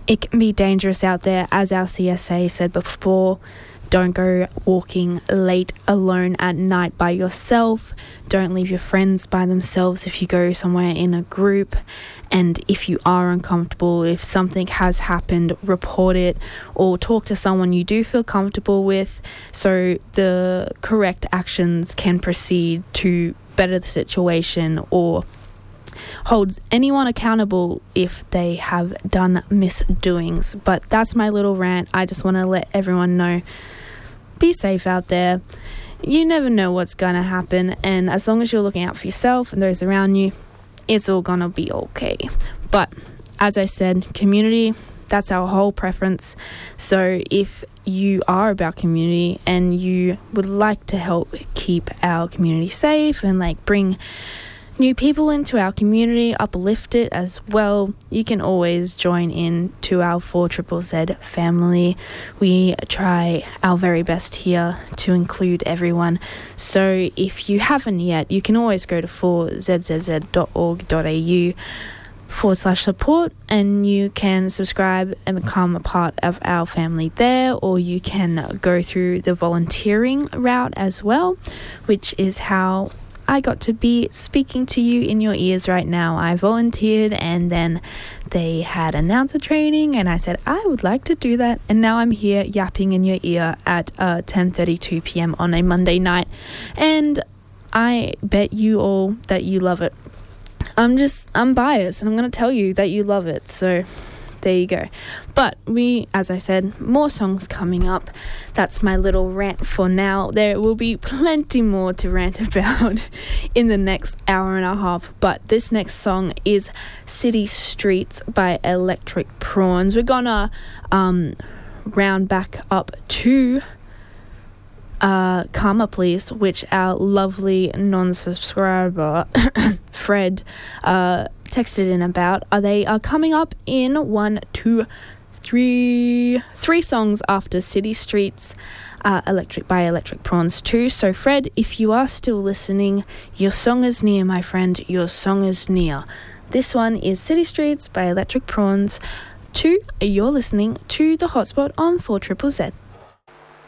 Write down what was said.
It can be dangerous out there, as our CSA said before. Don't go walking late alone at night by yourself. Don't leave your friends by themselves if you go somewhere in a group. And if you are uncomfortable, if something has happened, report it or talk to someone you do feel comfortable with so the correct actions can proceed to better the situation or holds anyone accountable if they have done misdoings. But that's my little rant. I just want to let everyone know, be safe out there. You never know what's going to happen, and as long as you're looking out for yourself and those around you, it's all going to be okay. But as I said, community, that's our whole preference. So if you are about community and you would like to help keep our community safe and bring new people into our community, uplift it as well, you can always join in to our 4ZZZ family. We try our very best here to include everyone. So if you haven't yet, you can always go to 4zzz.org.au/support and you can subscribe and become a part of our family there, or you can go through the volunteering route as well, which is how I got to be speaking to you in your ears right now. I volunteered and then they had announcer training and I said I would like to do that, and now I'm here yapping in your ear at 10:32 p.m. on a Monday night, and I bet you all that you love it. I'm biased and I'm going to tell you that you love it, so there you go. But as I said, more songs coming up. That's my little rant for now. There will be plenty more to rant about in the next hour and a half. But this next song is City Streets by Electric Prawns. We're gonna round back up to Karma Please, which our lovely non-subscriber Fred texted in about. They are coming up in 3 songs after City Streets, Electric by Electric Prawns 2. So Fred, if you are still listening, your song is near, my friend. Your song is near. This one is City Streets by Electric Prawns 2. You're listening to The Hotspot on 4ZZZ.